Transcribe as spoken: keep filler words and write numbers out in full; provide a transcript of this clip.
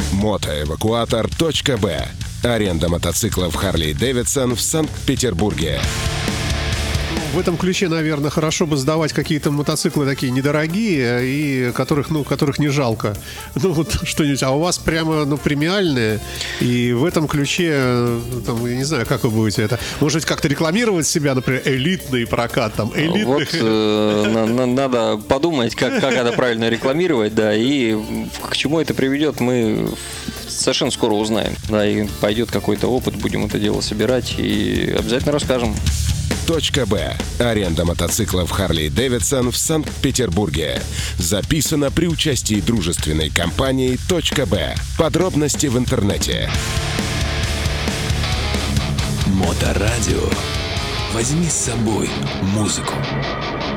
мотоэвакуатор точка бэ. Аренда мотоциклов Harley Davidson в Санкт-Петербурге. В этом ключе, наверное, хорошо бы сдавать какие-то мотоциклы такие недорогие и которых, ну, которых не жалко. Ну, вот что-нибудь. А у вас прямо, ну, премиальные. И в этом ключе, там, я не знаю, как вы будете это... Может, как-то рекламировать себя, например, элитный прокат, там, элитный... Вот э, на, на, надо подумать, как, как это правильно рекламировать, да, и к чему это приведет, мы совершенно скоро узнаем. Да, и пойдет какой-то опыт, будем это дело собирать и обязательно расскажем. Точка Б. Аренда мотоциклов Harley Davidson в Санкт-Петербурге. Записано при участии дружественной компании Точка Б. Подробности в интернете. Моторадио. Возьми с собой музыку.